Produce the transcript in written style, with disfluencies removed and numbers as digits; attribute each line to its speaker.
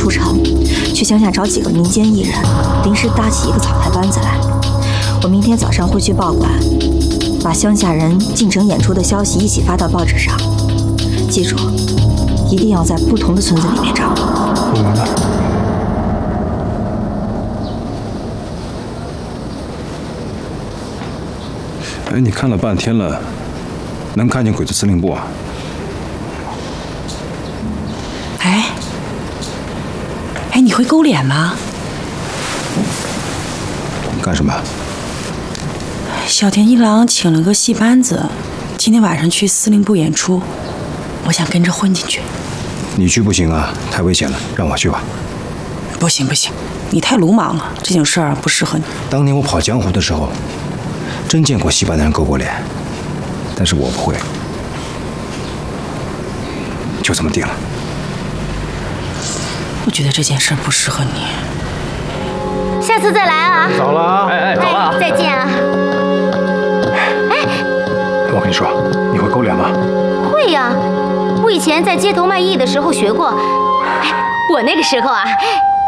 Speaker 1: 出城，去乡下找几个民间艺人，临时搭起一个草台班子来。我明天早上会去报馆，把乡下人进城演出的消息一起发到报纸上。记住，一定要在不同的村子里面找。
Speaker 2: 我明白。哎，你看了半天了，能看见鬼子司令部啊？
Speaker 3: 哎，你会勾脸吗？
Speaker 2: 干什么？
Speaker 3: 小田一郎请了个戏班子，今天晚上去司令部演出，我想跟着混进去。
Speaker 2: 你去不行啊，太危险了，让我去吧。
Speaker 3: 不行不行，你太鲁莽了，这种事儿不适合你。
Speaker 2: 当年我跑江湖的时候，真见过戏班的人勾过脸，但是我不会。就这么定了。
Speaker 3: 我觉得这件事不适合你。
Speaker 4: 下次再来啊！
Speaker 2: 早了啊！
Speaker 5: 哎，走了啊！
Speaker 4: 再见啊！
Speaker 2: 我跟你说，你会勾脸吗？
Speaker 4: 会呀，我以前在街头卖艺的时候学过。哎，我那个时候啊，